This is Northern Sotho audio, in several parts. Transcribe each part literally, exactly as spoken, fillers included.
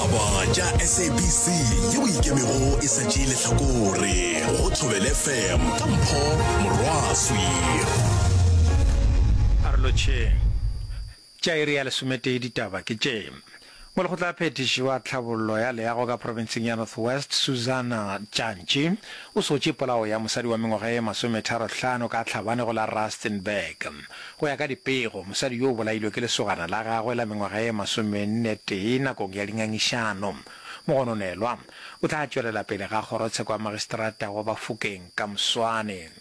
ditaba tša S A B C yeo ikemego e šetše lehlakore go Thobela F M ka Mpho Morwaswi. Arloche tša iri ya lesomete ditaba ke tše. Mo le go tla phetiši wa tlhabollo ya leago ka provinseng ya North West Susanna Tjantši o sotše polao ya mosadi wa mengwaga ye masometharo-hlano ka Tlhabane go la Rustenburg. Go ya ka dipego mosadi yo o bolailwe ke lesogana la gagwe la mengwaga ye masomennetee nakong ya dingangišano. Mogononelwa o tla tšwelela pele ga kgorotsheko ya magistrata wa Bafokeng ka Moswane.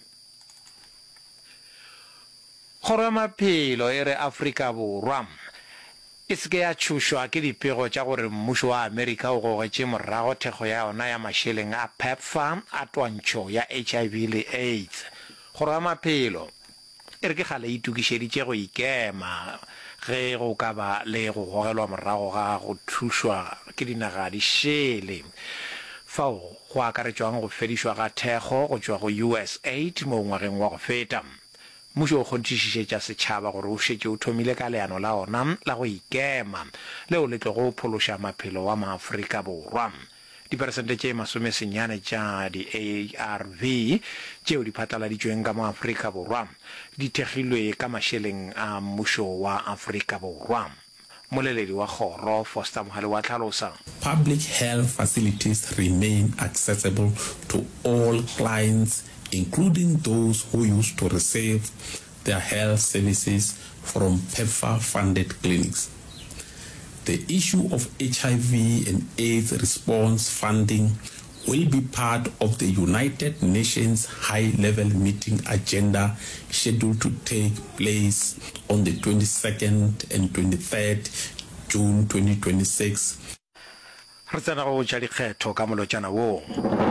Kgoro ya maphelo e re Afrika Borwa e seke ya tšhošwa ke dipego tša gore mmušo wa Amerika o gogetše morago thekgo ya yona ya mašeleng a PEPFAR a twantšho ya H I V le AIDS. Kgoro ya maphelo e re ke kgale itukišeditše go ikema ge go ka ba le go gogelwa morago ga go thušwa ke dinaga di šele fao go akaretšwang go fedišwa ga thekgo go tšwa go U S A I D mo ngwageng wa go feta. Mmušo o kgonthišišetša setšhaba gore o šetše o thomile ka leano la ona la go ikema leo le tlo go phološa maphelo wa maAfrika Borwa. Diperesente tše masomesenyane tša di-A R V tšeo di phatlaladitšweng ka maAfrika Borwa di thekgilwe ka mašeleng a mmušo wa Afrika Borwa. Moleledi wa kgoro Foster Mohale wa tlhalosa. Public health facilities remain accessible to all clients, including those who used to receive their health services from PEPFAR-funded clinics. The issue of H I V and AIDS response funding will be part of the United Nations high-level meeting agenda scheduled to take place on the twenty-second and twenty-third June twenty twenty-six. Re tsena go tša dikgetho ka molotšana woo.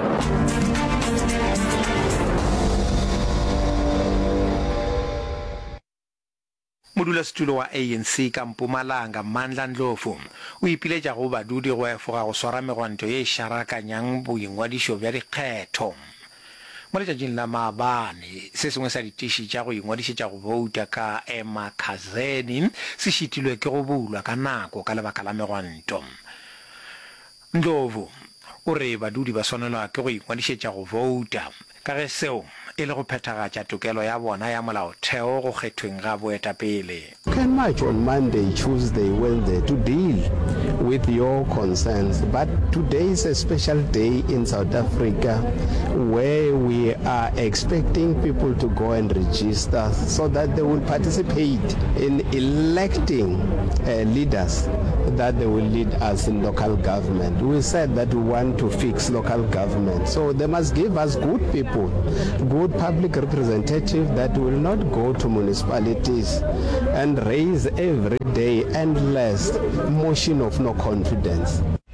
Modulasetulo wa A N C ka Mpumalanga Mandla Ndlovu o ipiletša go badudi go efoga go swara megwanto ye e šarakanyang boingwadišo bja dikgetho. Mo letšatšing la maabane se sengwe sa ditiši tša go ingwadišetša go bouta ka Emakhazeni se šitilwe ke go bulwa ka nako ka lebaka la megwanto. Ndlovu o re badudi ba swanelwa ke go ingwadišetša go bouta ka ge seo e le go phethagatša tokelo ya bona ya molaotheo go kgethweng ga boetapele. You can march on Monday, Tuesday, Wednesday to deal with your concerns, but today is a special day in South Africa where we are expecting people to go and register so that they will participate in electing uh, leaders that they will lead us in local government. We said that we want to fix local government, so they must give us good people, good public representatives that will not go to municipalities and raise every day endless motion of no confidence.